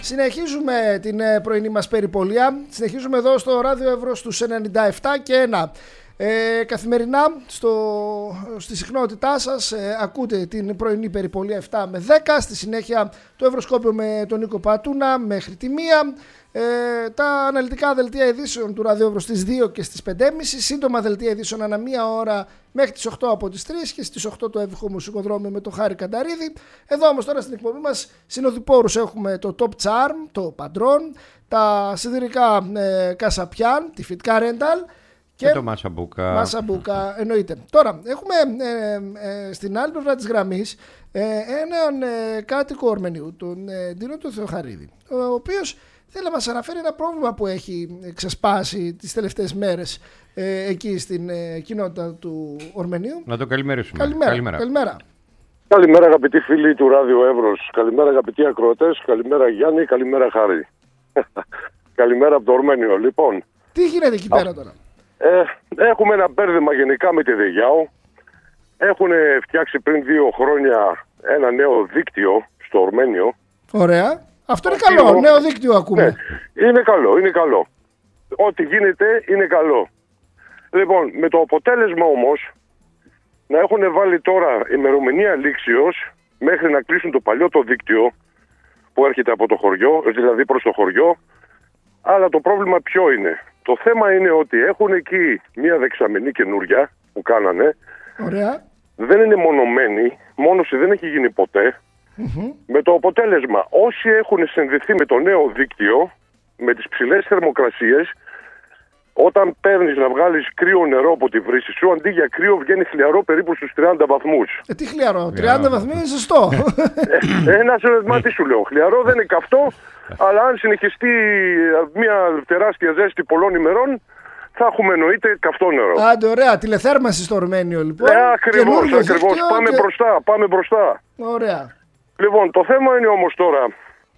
Συνεχίζουμε την πρωινή μας περιπολία. Συνεχίζουμε εδώ στο Ράδιο Εύρος στους 97 και 1. Καθημερινά στη συχνότητά σας ακούτε την πρωινή περιπολία 7 με 10. Στη συνέχεια το Ευρωσκόπιο με τον Νίκο Πατούνα μέχρι τη 1. Τα αναλυτικά δελτία ειδήσεων του Ράδιο Εύρος στις 2 και στις 5.30. Σύντομα δελτία ειδήσεων ανά μία ώρα μέχρι τις 8 από τις 3 και στις 8 το Εύυχο Μουσικοδρόμιο με τον Χάρη Κανταρίδη. Εδώ όμως τώρα στην εκπομπή μας συνοδοιπόρους έχουμε το Top Charm, το Παντρόν, τα σιδηρικά Κασαπιάν, τη Φιτκά Ρένταλ και το Μασαμπούκα. Μασαμπούκα εννοείται. Τώρα έχουμε στην άλλη πλευρά της γραμμής έναν κάτοικο Ορμενίου, τον Ντίνο του Θεοχαρίδη, ο οποίος θέλει να μας αναφέρει ένα πρόβλημα που έχει ξεσπάσει τις τελευταίες μέρες εκεί στην κοινότητα του Ορμενίου. Να το καλημερίσουμε. Καλημέρα. Καλημέρα αγαπητοί φίλοι του Ράδιο Εύρος. Καλημέρα αγαπητοί ακροατές. Καλημέρα Γιάννη, καλημέρα Χάρη. Καλημέρα από το Ορμένιο. Λοιπόν, τι γίνεται εκεί πέρα τώρα? Έχουμε ένα μπέρδεμα γενικά με τη Δεγιάου. Έχουν φτιάξει πριν 2 χρόνια ένα νέο δίκτυο στο Ορμένιο. Ωραία. Αυτό είναι καλό. Νέο δίκτυο ακούμε. Ναι, είναι καλό. Ό,τι γίνεται είναι καλό. Λοιπόν, με το αποτέλεσμα όμως να έχουν βάλει τώρα ημερομηνία λήξεως μέχρι να κλείσουν το παλιό το δίκτυο που έρχεται από το χωριό, δηλαδή προς το χωριό. Αλλά το πρόβλημα ποιο είναι? Το θέμα είναι ότι έχουν εκεί μια δεξαμενή καινούρια που κάνανε. Ωραία. Δεν είναι μονομένη, μόνωση δεν έχει γίνει ποτέ. Με το αποτέλεσμα, όσοι έχουν συνδεθεί με το νέο δίκτυο, με τις ψηλές θερμοκρασίες, όταν παίρνεις να βγάλεις κρύο νερό από τη βρύση σου, αντί για κρύο βγαίνει χλιαρό περίπου στους 30 βαθμούς. Τι χλιαρό, 30 βαθμοί είναι ζεστό. Τι σου λέω, χλιαρό δεν είναι καυτό, αλλά αν συνεχιστεί μια τεράστια ζέστη πολλών ημερών, θα έχουμε εννοείται καυτό νερό. Άντε, ωραία, τηλεθέρμανση στο Ορμένιο λοιπόν. Ακριβώς, πάμε μπροστά. Ωραία. Λοιπόν, το θέμα είναι όμως τώρα,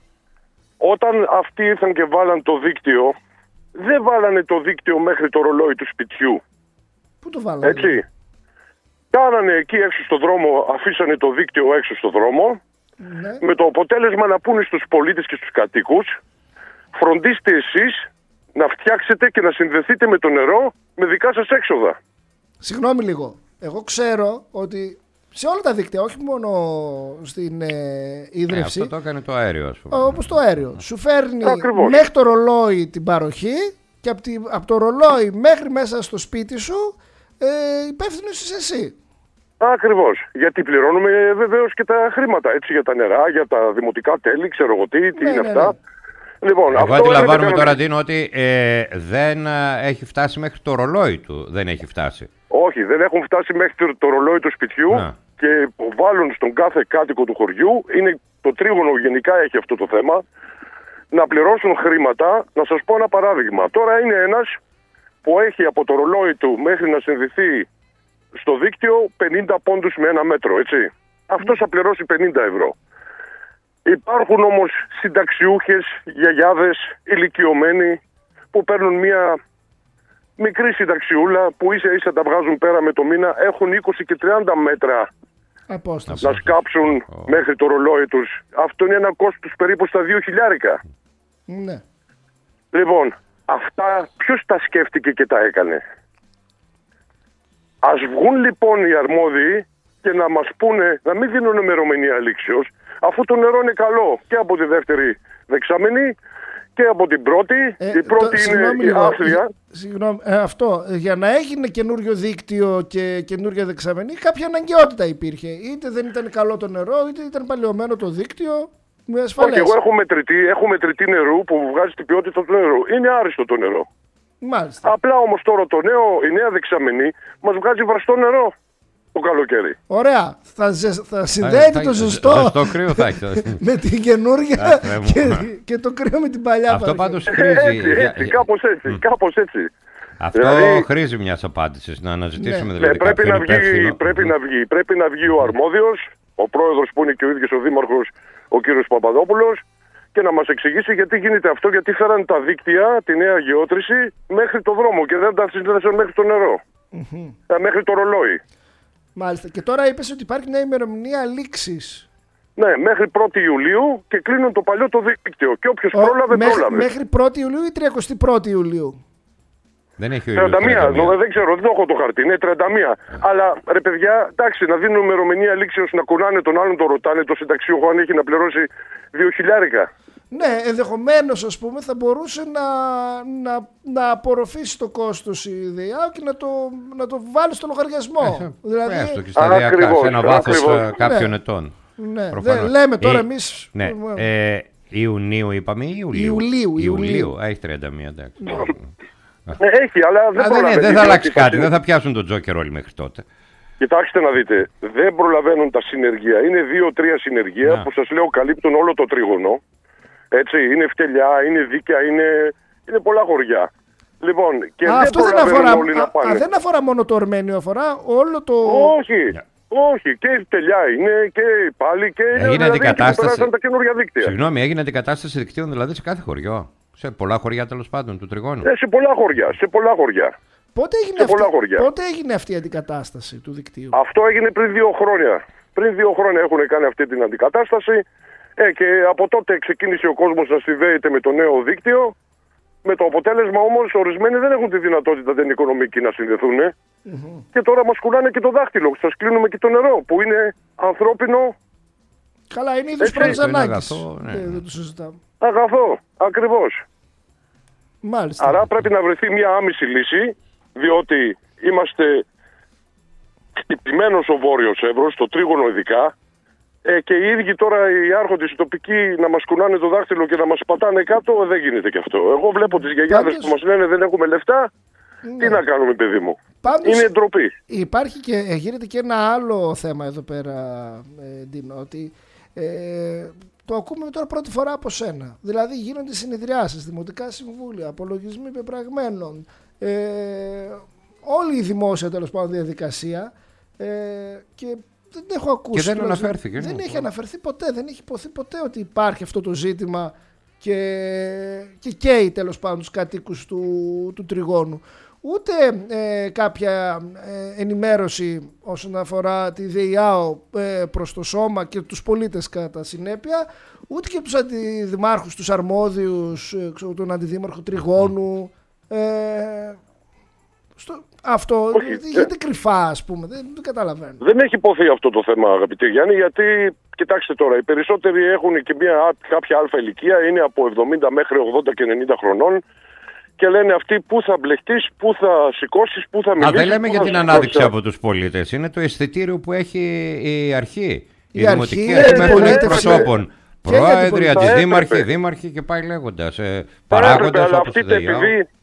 όταν αυτοί ήρθαν και βάλαν το δίκτυο, δεν βάλανε το δίκτυο μέχρι το ρολόι του σπιτιού. Πού το βάλανε? Έτσι. Κάνανε εκεί έξω στο δρόμο, αφήσανε το δίκτυο έξω στο δρόμο, ναι. Με το αποτέλεσμα να πούνε στους πολίτες και στους κατοίκους, φροντίστε εσείς να φτιάξετε και να συνδεθείτε με το νερό με δικά σας έξοδα. Συγγνώμη λίγο, εγώ ξέρω ότι σε όλα τα δίκτυα, όχι μόνο στην ίδρυυση. Αυτό το έκανε το αέριο, ας πούμε. Όπως το αέριο. Σου φέρνει μέχρι το ρολόι την παροχή και από το ρολόι μέχρι μέσα στο σπίτι σου υπεύθυνος είσαι εσύ. Ακριβώς. Γιατί πληρώνουμε βεβαίως και τα χρήματα, έτσι, για τα νερά, για τα δημοτικά τέλη, ξέρω εγώ τι είναι αυτά. Λοιπόν, εγώ αντιλαμβάνομαι τώρα, Ντίνο, ότι δεν έχει φτάσει μέχρι το ρολόι του. Δεν έχει φτάσει. Όχι, δεν έχουν φτάσει μέχρι το ρολόι του σπιτιού και βάλουν στον κάθε κάτοικο του χωριού. Είναι το τρίγωνο γενικά έχει αυτό το θέμα. Να πληρώσουν χρήματα. Να σας πω ένα παράδειγμα. Τώρα είναι ένας που έχει από το ρολόι του μέχρι να συνδεθεί στο δίκτυο 50 πόντους με 1 μέτρο, έτσι. Αυτός θα πληρώσει 50 ευρώ. Υπάρχουν όμως συνταξιούχες, γιαγιάδες, ηλικιωμένοι που παίρνουν μια μικρή συνταξιούλα που ίσα τα βγάζουν πέρα με το μήνα, έχουν 20 και 30 μέτρα απόσταση να σκάψουν μέχρι το ρολόι τους. Αυτό είναι ένα κόστος περίπου στα 2.000. Ναι. Λοιπόν, αυτά ποιος τα σκέφτηκε και τα έκανε? Ας βγουν λοιπόν οι αρμόδιοι και να μας πούνε, να μην δίνουν ημερομηνία λήξεως, αφού το νερό είναι καλό και από τη δεύτερη δεξαμενή και από την πρώτη. Η πρώτη είναι η άθλια. Συγγνώμη, αυτό για να έχει καινούριο δίκτυο και καινούργια δεξαμενή, κάποια αναγκαιότητα υπήρχε. Είτε δεν ήταν καλό το νερό, είτε ήταν παλαιωμένο το δίκτυο. Όχι, εγώ έχω μετρητή νερού που βγάζει την ποιότητα του νερού. Είναι άριστο το νερό. Μάλιστα. Απλά όμως τώρα η νέα δεξαμενή μας βγάζει βραστό νερό το καλοκαίρι. Ωραία. Θα συνδέεται το ζεστό κρύο θα έχει με την καινούργια και το κρύο με την παλιά. Αυτό πάντως χρήζει. Έτσι, κάπως έτσι. Αυτό χρήζει μιας απάντησης. Να αναζητήσουμε δηλαδή. Πρέπει να βγει ο αρμόδιος, ο πρόεδρος που είναι και ο ίδιος ο δήμαρχος, ο κύριος Παπαδόπουλος, και να μας εξηγήσει γιατί γίνεται αυτό, γιατί φέραν τα δίκτυα, τη νέα γεώτρηση, μέχρι το δρόμο και δεν τα συνδέσαν μέχρι το νερό. Μέχρι το ρολόι. Μάλιστα. Και τώρα είπες ότι υπάρχει μια ημερομηνία λήξης. Ναι, μέχρι 1η Ιουλίου και κλείνουν το παλιό το δίκτυο. Και όποιος πρόλαβε, πρόλαβε. Μέχρι 1η Ιουλίου ή 31η Ιουλίου? Δεν έχει 31, δεν ξέρω, δεν έχω το χαρτί, είναι 31. Αλλά ρε παιδιά, εντάξει, να δίνουν ημερομηνία λήξεως, να κουνάνε τον άλλον, τον ρωτάνε το συνταξιούχο αν έχει να πληρώσει 2.000. Ναι, ενδεχομένως ας πούμε θα μπορούσε να απορροφήσει το κόστος η ΔΕΙΑΟ και να το βάλει στο λογαριασμό. Δηλαδή, έστω και σταδιακά, σε ένα βάθος κάποιων ετών. Ναι, λέμε τώρα εμείς... Ναι, Ιουνίου είπαμε ή Ιουλίου. Έχει 31, εντάξει. Έχει, αλλά δεν θα αλλάξει κάτι, δεν θα πιάσουν τον τζόκερ όλοι μέχρι τότε. Κοιτάξτε να δείτε, δεν προλαβαίνουν τα συνεργεία. Είναι 2-3 συνεργεία που σας λέω καλύπτουν όλο το τρίγωνο. Έτσι, είναι Φτελιά, είναι Δίκαια, είναι πολλά χωριά. Λοιπόν, και αυτό δεν αφορά, όλοι να πάνε. Δεν αφορά μόνο το Ορμένιο, αφορά όλο το... Όχι, και Φτελιά είναι και πάλι και έγινε αντικατάσταση. Τα καινούργια δίκτυα. Συγγνώμη, έγινε αντικατάσταση δικτύων δηλαδή σε κάθε χωριό. Σε πολλά χωριά τέλος πάντων του τριγώνου. Σε πολλά χωριά. Πότε έγινε αυτή η αντικατάσταση του δικτύου? Αυτό έγινε πριν 2 χρόνια. Πριν 2 χρόνια έχουν κάνει αυτή την αντικατάσταση και από τότε ξεκίνησε ο κόσμος να συνδέεται με το νέο δίκτυο. Με το αποτέλεσμα όμως ορισμένοι δεν έχουν τη δυνατότητα την οικονομική να συνδεθούν. Και τώρα μας κουλάνε και το δάχτυλο. Σας κλείνουμε και το νερό που είναι ανθρώπινο. Καλά, είναι είδος πρώτης ανάγκης. Δεν το συζητάμε. Αγαθό, ακριβώς. Μάλιστα. Άρα πρέπει να βρεθεί μια άμεση λύση, διότι είμαστε χτυπημένος ο Βόρειος Εύρος, το τρίγωνο ειδικά, και οι ίδιοι τώρα οι άρχοντες οι τοπικοί να μας κουνάνε το δάχτυλο και να μας πατάνε κάτω, δεν γίνεται και αυτό. Εγώ βλέπω τις γιαγιάδες που μας λένε δεν έχουμε λεφτά, τι να κάνουμε παιδί μου. Είναι ντροπή. Υπάρχει και γίνεται και ένα άλλο θέμα εδώ πέρα, Ντίνο, ότι... το ακούμε τώρα πρώτη φορά από σένα. Δηλαδή γίνονται συνεδριάσεις, δημοτικά συμβούλια, απολογισμοί πεπραγμένων, όλη η δημόσια τέλος πάντων διαδικασία και δεν έχω ακούσει. Και δεν αναφέρθηκε. Δεν έχει αναφερθεί ποτέ, δεν έχει υποθεί ποτέ ότι υπάρχει αυτό το ζήτημα και καίει τέλος πάντων τους κατοίκους του τριγώνου. Ούτε κάποια ενημέρωση όσον αφορά τη ΔΕΙΑΟ προς το σώμα και τους πολίτες κατά συνέπεια, ούτε και τους αντιδημάρχους, τους αρμόδιους, τον αντιδήμαρχο Τριγώνου. Αυτό γίνεται κρυφά, ας πούμε, δεν καταλαβαίνω. Δεν έχει υποθεί αυτό το θέμα, αγαπητέ Γιάννη, γιατί κοιτάξτε τώρα, οι περισσότεροι έχουν και κάποια αλφα ηλικία, είναι από 70 μέχρι 80 και 90 χρονών. Και λένε αυτοί πού θα μπλεχτείς, πού θα σηκώσεις, πού θα μιλήσεις. Δεν λέμε για την ανάδειξη από τους πολίτες. Είναι το αισθητήριο που έχει η αρχή. Η Δημοτική Αρχή με των εκπροσώπων. Πρόεδροι, αντιδήμαρχοι, δήμαρχοι και πάει λέγοντας. Παράγοντες όπως η ΔΕΙΑΟ.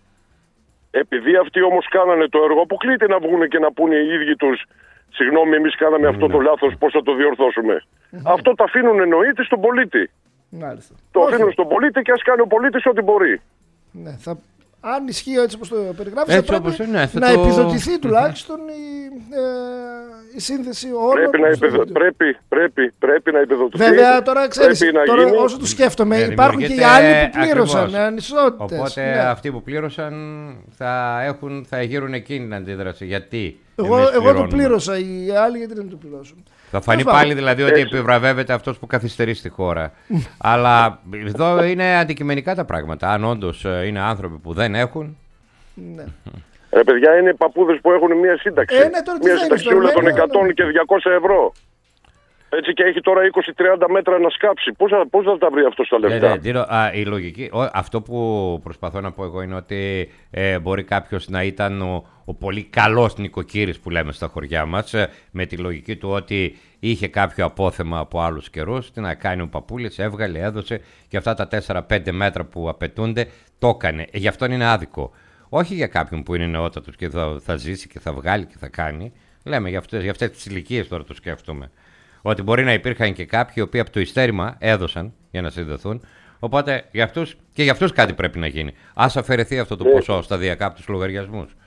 Επειδή αυτοί όμως κάνανε το έργο, αποκλείται να βγουν και να πούνε οι ίδιοι τους συγγνώμη, εμείς κάναμε αυτό το λάθος, πώς θα το διορθώσουμε. Αυτό το αφήνουν εννοείται στον πολίτη. Το αφήνουν στον πολίτη και ας κάνει ο πολίτης ό,τι μπορεί. Ναι, αν ισχύει έτσι όπως το περιγράφεις, θα πρέπει να επιδοτηθεί τουλάχιστον η σύνδεση όλων. Πρέπει να επιδοτηθεί. Βέβαια, τώρα ξέρεις, όσο το σκέφτομαι, υπάρχουν και οι άλλοι που πλήρωσαν ανισότητες. Οπότε αυτοί που πλήρωσαν θα γύρουν εκείνη την αντίδραση. Γιατί εγώ το πλήρωσα, οι άλλοι γιατί δεν το πληρώσουν. Θα φανεί πάλι δηλαδή ότι επιβραβεύεται αυτός που καθυστερεί στη χώρα. Αλλά εδώ είναι αντικειμενικά τα πράγματα. Αν όντως είναι άνθρωποι που δεν έχουν. Ναι. Παιδιά, είναι παππούδες που έχουν μία σύνταξη. Μία συνταξιούλα των 100 και 200 ευρώ. Έτσι και έχει τώρα 20-30 μέτρα να σκάψει. Πώς θα τα βρει αυτό στα λεφτά. Η λογική, αυτό που προσπαθώ να πω εγώ είναι ότι μπορεί κάποιος να ήταν ο πολύ καλός νοικοκύρης που λέμε στα χωριά μας, με τη λογική του ότι είχε κάποιο απόθεμα από άλλους καιρούς. Τι να κάνει ο παππούλης, έβγαλε, έδωσε και αυτά τα 4-5 μέτρα που απαιτούνται το έκανε. Γι' αυτό είναι άδικο. Όχι για κάποιον που είναι νεότατος και θα ζήσει και θα βγάλει και θα κάνει. Λέμε για αυτές τις ηλικίες τώρα το σκέφτομαι. Ότι μπορεί να υπήρχαν και κάποιοι οι οποίοι από το ειστέρημα έδωσαν για να συνδεθούν. Οπότε για αυτούς κάτι πρέπει να γίνει. Ας αφαιρεθεί αυτό το ποσό σταδιακά από τους λογαριασμούς.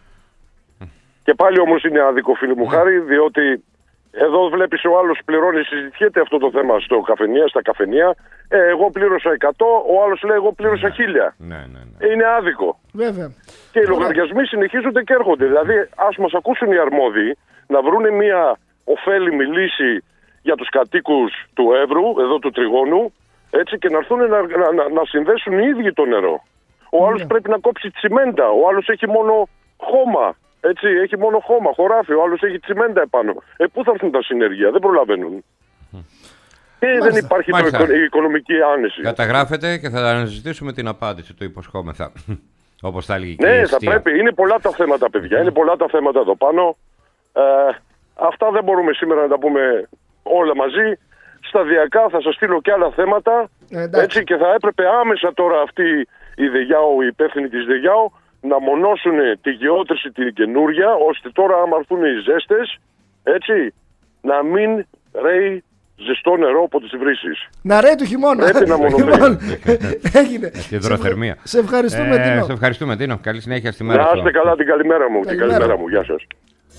Και πάλι όμως είναι άδικο, φίλε μου Χάρη, διότι εδώ βλέπεις ο άλλος πληρώνει, συζητιέται αυτό το θέμα στα καφενεία. Εγώ πλήρωσα 100, ο άλλος λέει εγώ πλήρωσα 1000. Ναι. Είναι άδικο. Βέβαια. Και οι λογαριασμοί συνεχίζονται και έρχονται. Δηλαδή ας μας ακούσουν οι αρμόδιοι να βρουν μια ωφέλιμη λύση για τους κατοίκους του Εύρου, εδώ του τριγώνου, έτσι, και να έρθουν να συνδέσουν οι ίδιοι το νερό. Ο άλλος πρέπει να κόψει τσιμέντα, ο άλλος έχει μόνο χώμα, έτσι, έχει μόνο χώμα, χωράφι, ο άλλος έχει τσιμέντα επάνω. Πού θα έρθουν τα συνέργεια, δεν προλαβαίνουν. Και δεν υπάρχει η οικονομική άνεση. Καταγράφεται και θα αναζητήσουμε την απάντηση, το υποσχόμεθα. Όπως θα έλεγε ναι, θα πρέπει. Είναι πολλά τα θέματα, παιδιά. Είναι πολλά τα θέματα εδώ πάνω. Αυτά δεν μπορούμε σήμερα να τα πούμε όλα μαζί. Σταδιακά θα σας στείλω και άλλα θέματα. Έτσι, και θα έπρεπε άμεσα τώρα αυτοί οι ΔΕΓΙΑΟ, οι υπεύθυνοι της ΔΕΓΙΑΟ, να μονώσουν τη γεώτρηση την καινούρια, ώστε τώρα άμα έρθουν οι ζέστες, έτσι, να μην ρέει ζεστό νερό από τις βρύσεις. Να ρέει του χειμώνα. Πρέπει να μονοθεί. Έγινε. Και υδροθερμία. Σε ευχαριστούμε, Τίνο. Σε ευχαριστούμε, Τίνο. Καλή συνέχεια στη μέρα. Να είστε καλά, την καλημέρα μου. Την καλημέρα μου. Γεια σας.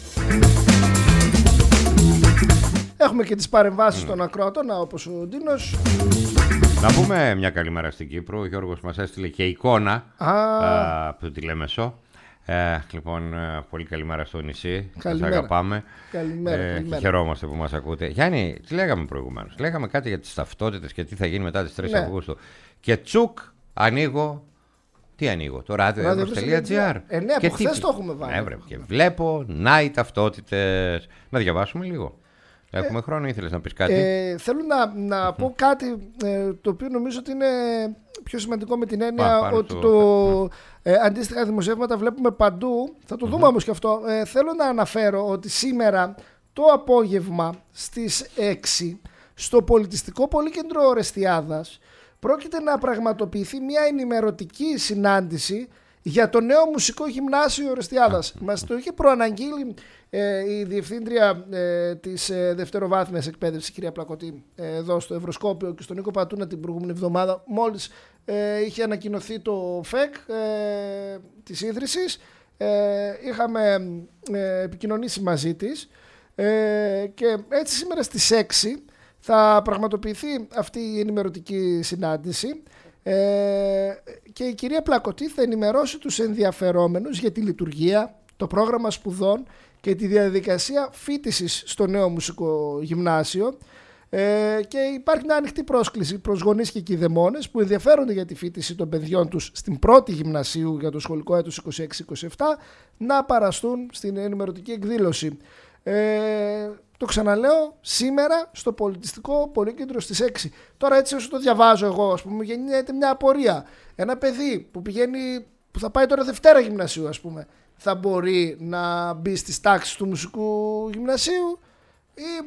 Έχουμε και τις παρεμβάσεις των ακροατών, όπως ο Ντίνος. Να πούμε μια καλημέρα στην Κύπρο. Ο Γιώργος μας έστειλε και εικόνα από το τηλέμεσο. Λοιπόν, πολύ καλημέρα στο νησί. Σας αγαπάμε. Καλημέρα. Και χαιρόμαστε που μας ακούτε. Γιάννη, τι λέγαμε προηγουμένως? Λέγαμε κάτι για τις ταυτότητες και τι θα γίνει μετά τις 3 Αυγούστου. Και τσουκ, ανοίγω. Τι ανοίγω? Το radioevrus.gr. Ναι, από χθες το έχουμε βάλει. Και βλέπω, να οι ταυτότητες. Να διαβάσουμε λίγο. Έχουμε χρόνο, ήθελες να πεις κάτι? Θέλω να πω κάτι το οποίο νομίζω ότι είναι πιο σημαντικό, με την έννοια ότι αντίστοιχα δημοσιεύματα βλέπουμε παντού. Θα το δούμε όμως και αυτό. Θέλω να αναφέρω ότι σήμερα το απόγευμα στις 6 στο Πολιτιστικό Πολύκεντρο Ορεστιάδας πρόκειται να πραγματοποιηθεί μια ενημερωτική συνάντηση για το νέο μουσικό γυμνάσιο Ορεστιάδας. Μας το είχε προαναγγείλει η διευθύντρια της δευτεροβάθμιας εκπαίδευσης, κυρία Πλακωτή, εδώ στο Ευρωσκόπιο, και στον Νίκο Πατούνα την προηγούμενη εβδομάδα, μόλις είχε ανακοινωθεί το ΦΕΚ της ίδρυσης. Είχαμε επικοινωνήσει μαζί της και έτσι σήμερα στις 6 θα πραγματοποιηθεί αυτή η ενημερωτική συνάντηση. Και η κυρία Πλακωτή θα ενημερώσει τους ενδιαφερόμενους για τη λειτουργία, το πρόγραμμα σπουδών και τη διαδικασία φοιτησης στο νέο μουσικό γυμνάσιο, και υπάρχει μια ανοιχτή πρόσκληση προς γονείς και κηδεμόνες που ενδιαφέρονται για τη φοιτηση των παιδιών τους στην πρώτη γυμνασίου για το σχολικό έτος 26-27 να παραστούν στην ενημερωτική εκδήλωση. Το ξαναλέω, σήμερα στο Πολιτιστικό Πολύκεντρο στις 6. Τώρα έτσι όσο το διαβάζω εγώ, ας πούμε, γίνεται μια απορία. Ένα παιδί που θα πάει τώρα Δευτέρα γυμνασίου, ας πούμε, θα μπορεί να μπει στις τάξεις του μουσικού γυμνασίου ή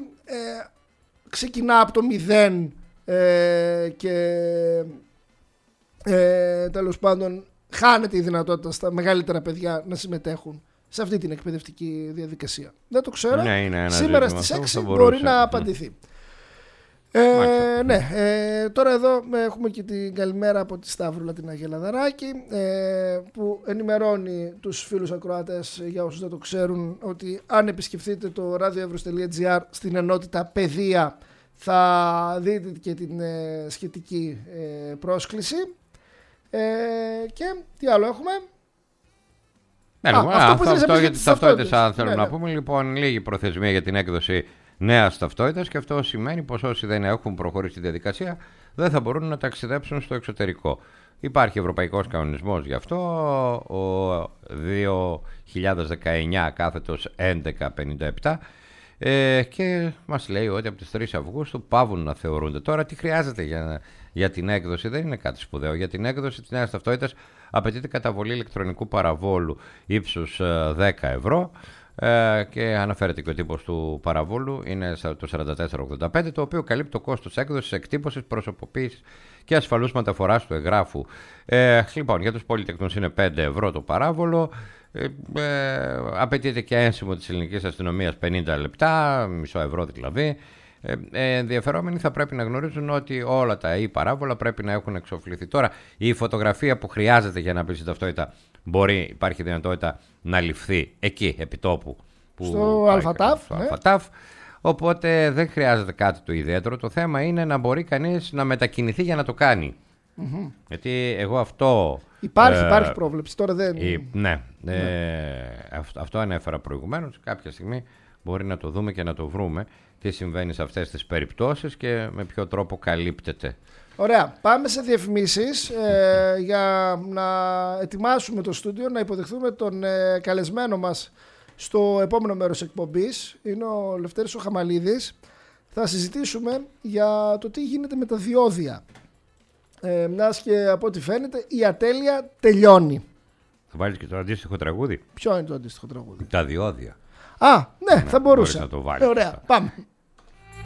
ξεκινά από το 0 και τέλος πάντων χάνεται η δυνατότητα στα μεγαλύτερα παιδιά να συμμετέχουν σε αυτή την εκπαιδευτική διαδικασία? Δεν το ξέρω. Σήμερα στις 6 μπορεί να απαντηθεί. Τώρα εδώ έχουμε και την καλημέρα από τη Σταύρουλα την Αγία Λαδαράκη, που ενημερώνει τους φίλους ακροατές, για όσους δεν το ξέρουν, ότι αν επισκεφτείτε το radioevrus.gr στην ενότητα παιδεία θα δείτε και την σχετική πρόσκληση. Και τι άλλο έχουμε? Αυτό για τις ταυτότητες, αν θέλουμε να πούμε. Λοιπόν, λίγη προθεσμία για την έκδοση νέας ταυτότητας, και αυτό σημαίνει πως όσοι δεν έχουν προχωρήσει τη διαδικασία δεν θα μπορούν να ταξιδέψουν στο εξωτερικό. Υπάρχει ευρωπαϊκός κανονισμός γι' αυτό, ο 2019/1157, και μας λέει ότι από τις 3 Αυγούστου πάβουν να θεωρούνται. Τώρα τι χρειάζεται για την έκδοση? Δεν είναι κάτι σπουδαίο. Για την έκδοση της νέας ταυτότητας απαιτείται καταβολή ηλεκτρονικού παραβόλου ύψους 10 ευρώ, και αναφέρεται και ο τύπος του παραβόλου είναι το 4485, το οποίο καλύπτει το κόστος έκδοσης, εκτύπωσης, προσωποποίησης και ασφαλούς μεταφοράς του εγγράφου. Λοιπόν, για τους πολυτεχνούς είναι 5 ευρώ το παράβολο. Απαιτείται και ένσημο της ελληνικής αστυνομίας 50 λεπτά, μισό ευρώ δηλαδή. Ενδιαφερόμενοι θα πρέπει να γνωρίζουν ότι όλα τα παράβολα πρέπει να έχουν εξοφληθεί. Τώρα, η φωτογραφία που χρειάζεται για να μπει στην ταυτότητα υπάρχει δυνατότητα να ληφθεί εκεί, επί τόπου. Στο ΑΛΦΑΤΑΦ. Οπότε δεν χρειάζεται κάτι το ιδιαίτερο. Το θέμα είναι να μπορεί κανείς να μετακινηθεί για να το κάνει. Γιατί εγώ αυτό... Υπάρχει πρόβλεψη. Τώρα δεν... Αυτό ανέφερα προηγουμένως. Κάποια στιγμή μπορεί να το δούμε και να το βρούμε. τι συμβαίνει σε αυτές τις περιπτώσεις και με ποιο τρόπο καλύπτεται. Ωραία, πάμε σε διαφημίσεις για να ετοιμάσουμε το στούντιο, να υποδεχθούμε τον καλεσμένο μας στο επόμενο μέρος εκπομπής. Είναι ο Λευτέρης ο Χαμαλίδης. Θα συζητήσουμε για το τι γίνεται με τα διόδια. Μιας και από ό,τι φαίνεται η ατέλεια τελειώνει. Θα βάλεις και το αντίστοιχο τραγούδι. Ποιο είναι το αντίστοιχο τραγούδι? Τα διόδια. Α, ναι, θα μπορούσα. Να το βάλεις. Ωραία, πάμε.